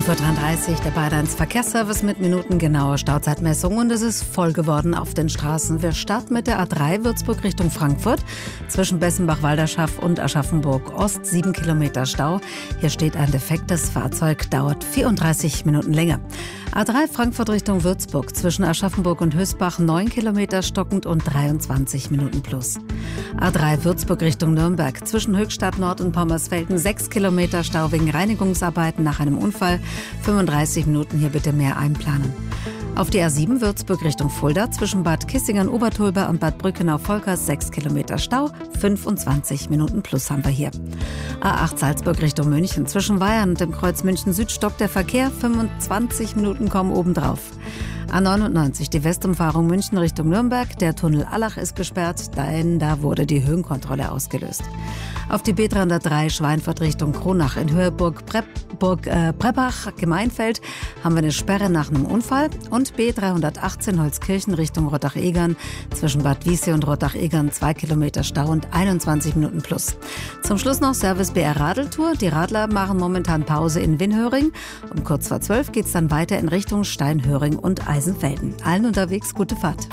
11:33 Uhr, der Bayern 1 Verkehrsservice mit minutengenauer Stauzeitmessung und es ist voll geworden auf den Straßen. Wir starten mit der A3 Würzburg Richtung Frankfurt. Zwischen Bessenbach-Walderschaff und Aschaffenburg Ost 7 Kilometer Stau. Hier steht ein defektes Fahrzeug, dauert 34 Minuten länger. A3 Frankfurt Richtung Würzburg. Zwischen Aschaffenburg und Hösbach 9 Kilometer stockend und 23 Minuten plus. A3 Würzburg Richtung Nürnberg. Zwischen Höchstadt Nord und Pommersfelden 6 Kilometer Stau wegen Reinigungsarbeiten nach einem Unfall. 35 Minuten, hier bitte mehr einplanen. Auf die A7 Würzburg Richtung Fulda. Zwischen Bad Kissingen-Obertolber und Bad Brückenau-Volkers 6 Kilometer Stau. 25 Minuten plus haben wir hier. A8 Salzburg Richtung München. Zwischen Weyern und dem Kreuz München Süd stockt der Verkehr. 25 Minuten kommen obendrauf. A99, die Westumfahrung München Richtung Nürnberg. Der Tunnel Allach ist gesperrt, denn da wurde die Höhenkontrolle ausgelöst. Auf die B303 Schweinfurt Richtung Kronach in Höhe Preppach, Gemeinfeld haben wir eine Sperre nach einem Unfall. Und B318 Holzkirchen Richtung Rottach-Egern. Zwischen Bad Wiessee und Rottach-Egern 2 Kilometer Stau und 21 Minuten plus. Zum Schluss noch Service BR Radeltour. Die Radler machen momentan Pause in Winhöring. Um kurz vor 12 geht's dann weiter in Richtung Steinhöring und Eisenfelden. Allen unterwegs gute Fahrt.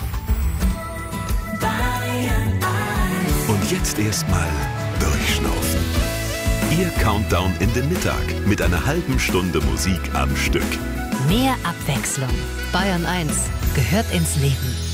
Und jetzt erstmal durchschnaufen. Ihr Countdown in den Mittag mit einer halben Stunde Musik am Stück. Mehr Abwechslung. Bayern 1 gehört ins Leben.